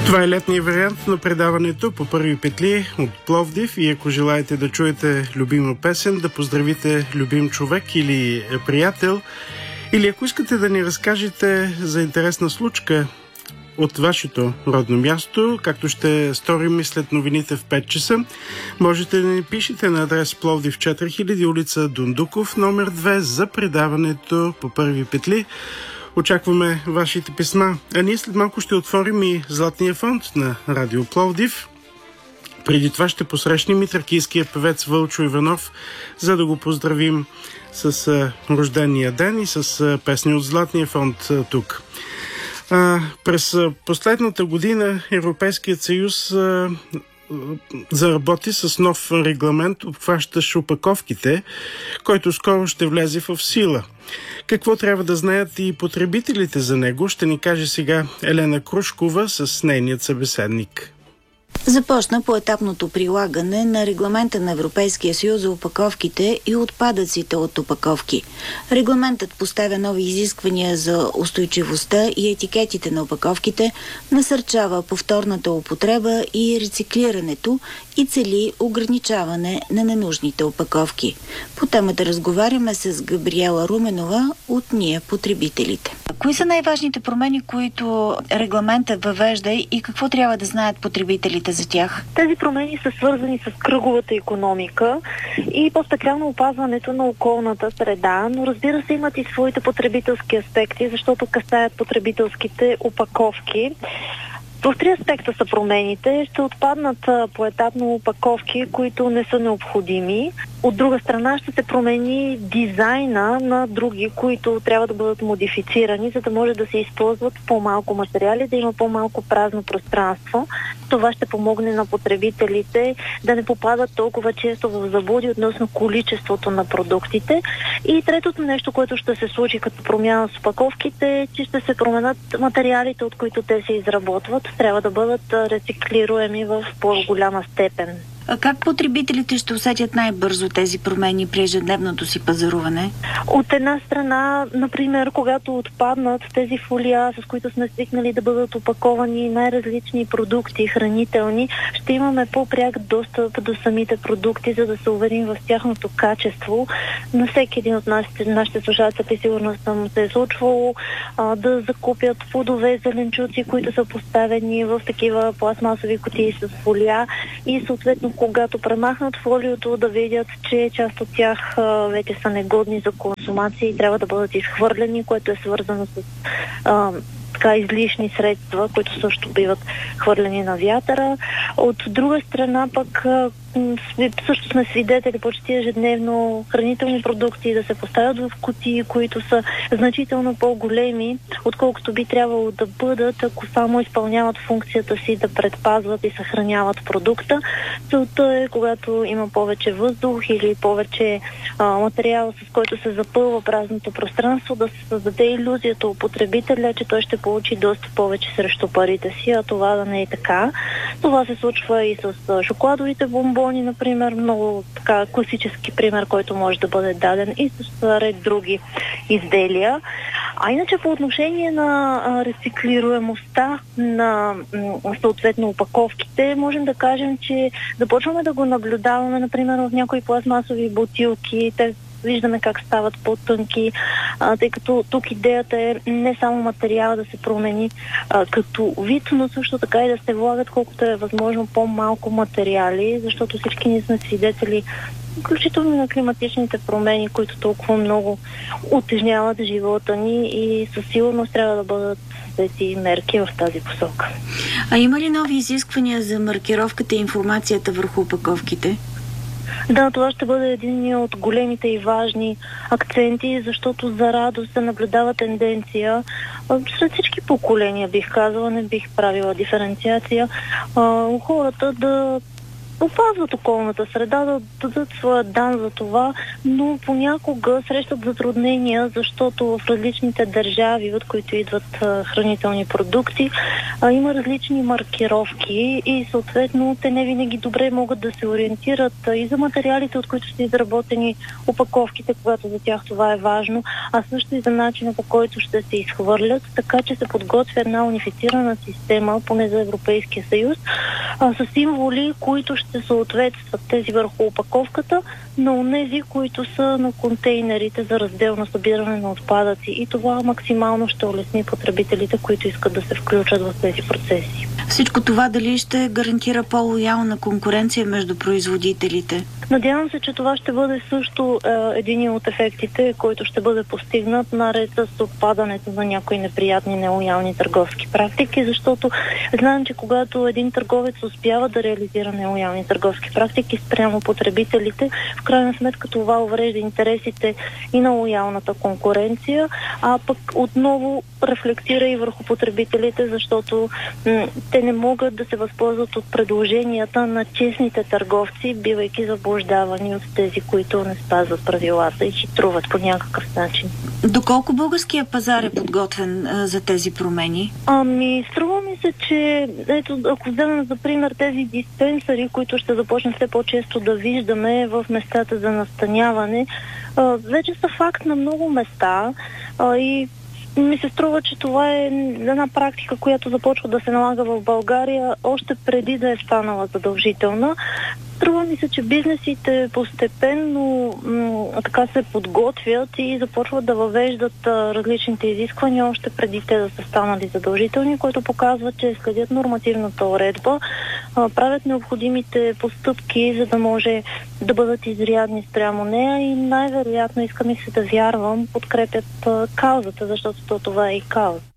Това е летният вариант на предаването по първи петли от Пловдив и ако желаете да чуете любима песен, да поздравите любим човек или приятел, или ако искате да ни разкажете за интересна случка от вашето родно място, както ще сторим и след новините в 5 часа, можете да ни пишете на адрес Пловдив 4000, улица Дундуков, номер 2 за предаването по първи петли. Очакваме вашите писма. А ние след малко ще отворим и Златния фонд на Радио Пловдив. Преди това ще посрещнем и тракийския певец Вълчо Иванов, за да го поздравим с рождения ден и с песни от Златния фонд тук. През последната година Европейският съюз заработи с нов регламент, обхващащ опаковките, който скоро ще влезе в сила. Какво трябва да знаят и потребителите за него, ще ни каже сега Елена Крушкова с нейният събеседник. Започна поетапното прилагане на регламента на Европейския съюз за опаковките и отпадъците от опаковки. Регламентът поставя нови изисквания за устойчивостта и етикетите на опаковките, насърчава повторната употреба и рециклирането и цели ограничаване на ненужните опаковки. По темата разговаряме с Габриела Руменова от Ние потребителите. Кои са най-важните промени, които регламентът въвежда и какво трябва да знаят потребителите за тях? Тези промени са свързани с кръговата икономика и по-специално опазването на околната среда, но разбира се имат и своите потребителски аспекти, защото касаят потребителските опаковки. В 3 аспекта са промените. Ще отпаднат поетапно опаковки, които не са необходими. От друга страна ще се промени дизайна на други, които трябва да бъдат модифицирани, за да може да се използват по-малко материали, да има по-малко празно пространство. Това ще помогне на потребителите да не попадат толкова често в заблуди относно количеството на продуктите. И третото нещо, което ще се случи като промяна с опаковките, е, че ще се променят материалите, от които те се изработват. Трябва да бъдат рециклируеми в по-голяма степен. А как потребителите ще усетят най-бързо тези промени при ежедневното си пазаруване? От една страна, например, когато отпаднат тези фолия, с които сме свикнали да бъдат опаковани най-различни продукти, хранителни, ще имаме по-пряк достъп до самите продукти, за да се уверим в тяхното качество. На всеки един от нашите слушатели сигурно се е случвало да закупят плодове, зеленчуци, които са поставени в такива пластмасови кутии с фолия и съответно когато премахнат фолиото, да видят, че част от тях вече са негодни за консумация и трябва да бъдат изхвърлени, което е свързано с излишни средства, които също биват хвърлени на вятъра. От друга страна пък също сме свидетели почти ежедневно хранителни продукти да се поставят в кутии, които са значително по-големи, отколкото би трябвало да бъдат, ако само изпълняват функцията си да предпазват и съхраняват продукта. Целта е, когато има повече въздух или повече материал, с който се запълва празното пространство, да се създаде илюзията у потребителя, че той ще получи доста повече срещу парите си, а това да не е така. Това се случва и с шоколадовите бомбони, например, много така класически пример, който може да бъде даден и с ред други изделия. А иначе по отношение на рециклируемостта на съответно опаковките, можем да кажем, че започваме да го наблюдаваме, например, в някои пластмасови бутилки. Те виждаме как стават по-тънки, тъй като тук идеята е не само материала да се промени като вид, но също така и да се влагат колкото е възможно по-малко материали, защото всички ние сме свидетели, включително на климатичните промени, които толкова много утежняват живота ни и със сигурност трябва да бъдат тези мерки в тази посока. А има ли нови изисквания за маркировката и информацията върху опаковките? Да, това ще бъде един от големите и важни акценти, защото за радост се наблюдава тенденция сред всички поколения, бих казала, не бих правила диференциация, хората да опазват околната среда, да дадат своя дан за това, но понякога срещат затруднения, защото в различните държави, от които идват хранителни продукти, има различни маркировки и съответно те не винаги добре могат да се ориентират и за материалите, от които са изработени опаковките, когато за тях това е важно, а също и за начина, по който ще се изхвърлят, така че се подготвя една унифицирана система, поне за Европейския съюз, с символи, които ще съответстват тези върху опаковката на онези, които са на контейнерите за разделно събиране на отпадъци. И това максимално ще улесни потребителите, които искат да се включат в тези процеси. Всичко това дали ще гарантира по-лоялна конкуренция между производителите? Надявам се, че това ще бъде също един от ефектите, който ще бъде постигнат наред с отпадането на някои неприятни, нелоялни търговски практики, защото знаем, че когато един търговец успява да реализира нелоялни търговски практики спрямо потребителите, в крайна сметка това уврежда интересите и на лоялната конкуренция, а пък отново рефлектира и върху потребителите, защото те не могат да се възползват от предложенията на честните търговци, бивайки заблуждавани от тези, които не спазват правилата и хитруват по някакъв начин. Доколко българския пазар е подготвен за тези промени? Струва ми се, че ето, ако вземем за пример тези диспенсъри, които ще започнем все по-често да виждаме в местата за настаняване, вече са факт на много места и ми се струва, че това е една практика, която започва да се налага в България още преди да е станала задължителна. Струва ми се, че бизнесите постепенно така се подготвят и започват да въвеждат различните изисквания още преди те да са станали задължителни, което показва, че следят нормативната уредба, правят необходимите постъпки, за да може да бъдат изрядни спрямо нея и най-вероятно, искам и се да вярвам, подкрепят каузата, защото това е и кауза.